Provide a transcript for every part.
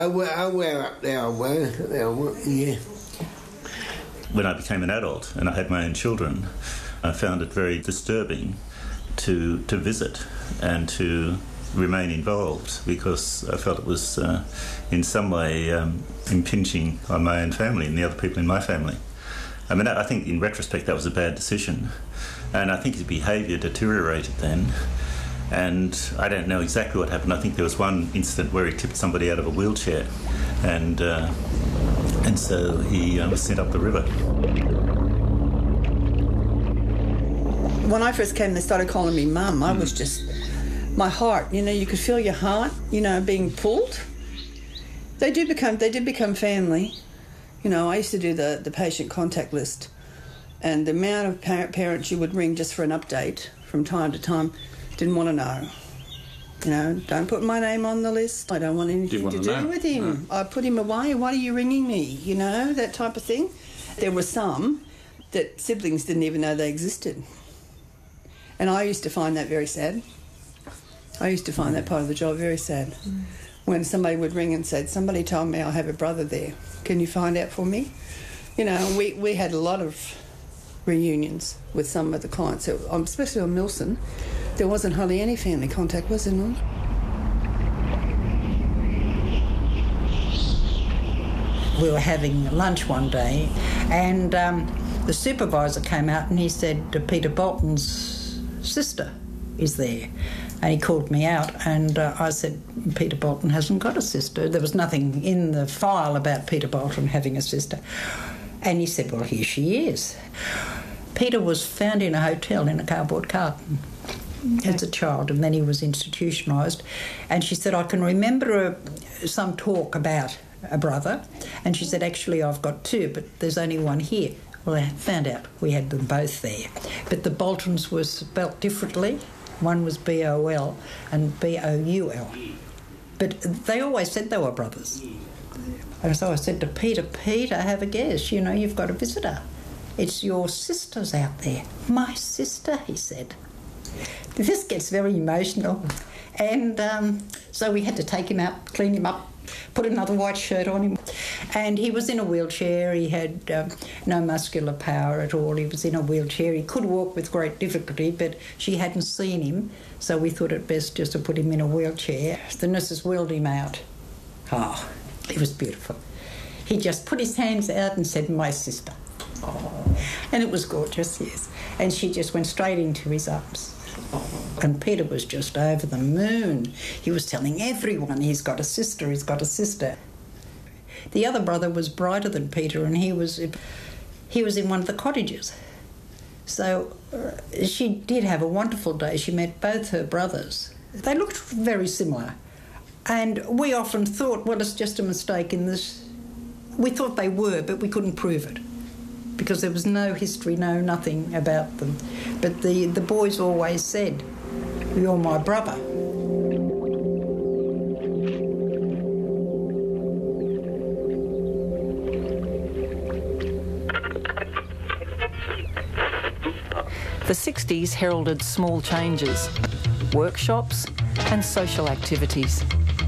I wear up there, yeah. When I became an adult and I had my own children, I found it very disturbing to visit and to remain involved, because I felt it was in some way impinging on my own family and the other people in my family. I mean, I think in retrospect that was a bad decision, and I think his behaviour deteriorated then, and I don't know exactly what happened. I think there was one incident where he tipped somebody out of a wheelchair, and so he was sent up the river. When I first came, they started calling me Mum. I was just... My heart, you could feel your heart, being pulled. They did become family. I used to do the patient contact list, and the amount of parents you would ring just for an update from time to time didn't want to know. Don't put my name on the list. I don't want anything to do with him. No. I put him away. Why are you ringing me? That type of thing. There were some that siblings didn't even know they existed. And I used to find that very sad. I used to find that part of the job very sad. When somebody would ring and said, somebody told me I have a brother there. Can you find out for me? We had a lot of reunions with some of the clients, especially on Milson. There wasn't hardly any family contact, was there not? We were having lunch one day, and the supervisor came out and he said, Peter Bolton's sister is there. And he called me out, and I said, Peter Bolton hasn't got a sister. There was nothing in the file about Peter Bolton having a sister. And he said, well, here she is. Peter was found in a hotel in a cardboard carton as a child, and then he was institutionalised. And she said, I can remember some talk about a brother, and she said, actually, I've got two, but there's only one here. Well, I found out we had them both there. But the Boltons were spelt differently. One was B-O-L and B-O-U-L. But they always said they were brothers. And so I said to Peter, have a guess. You've got a visitor. It's your sisters out there. My sister, he said. This gets very emotional. And so we had to take him out, clean him up, put another white shirt on him. And he was in a wheelchair. He had no muscular power at all. He was in a wheelchair. He could walk with great difficulty, but she hadn't seen him, so we thought it best just to put him in a wheelchair. The nurses wheeled him out. Oh, it was beautiful. He just put his hands out and said, my sister. Oh. And it was gorgeous, yes. And she just went straight into his arms. And Peter was just over the moon. He was telling everyone he's got a sister, he's got a sister. The other brother was brighter than Peter, and he was in one of the cottages. So she did have a wonderful day. She met both her brothers. They looked very similar. And we often thought, well, it's just a mistake in this. We thought they were, but we couldn't prove it, because there was no history, nothing about them. But the boys always said, you're my brother. The 60s heralded small changes, workshops and social activities.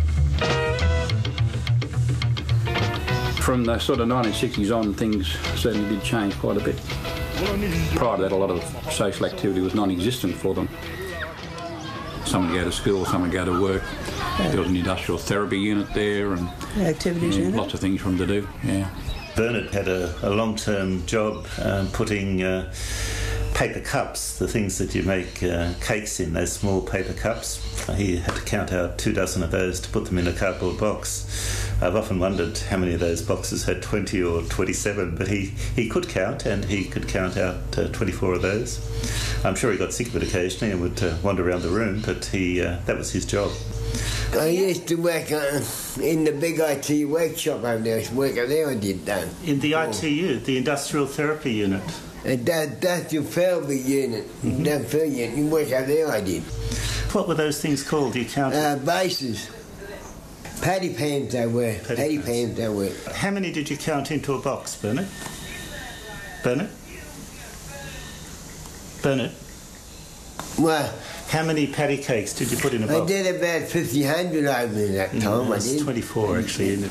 From the sort of 1960s on, things certainly did change quite a bit. Prior to that, a lot of social activity was non-existent for them. Some would go to school, some would go to work. There was an industrial therapy unit there, and activities unit. Lots of things for them to do, yeah. Bernard had a long-term job putting paper cups, the things that you make cakes in, those small paper cups. He had to count out 24 of those to put them in a cardboard box. I've often wondered how many of those boxes had 20 or 27, but he could count, and he could count out 24 of those. I'm sure he got sick of it occasionally and would wander around the room, but that was his job. I used to work in the big IT workshop over there. Work there I did that. In the ITU, the Industrial Therapy Unit? That's your therapy unit. Mm-hmm. That therapy unit. You work out there I did. What were those things called? You counted? Bases. Paddy pans they were. Paddy pans they were. How many did you count into a box, Bernard? Bernard? Bernard? Well, How many patty cakes did you put in a I box? did about 1,500 over in that time. I It's did. 24 actually.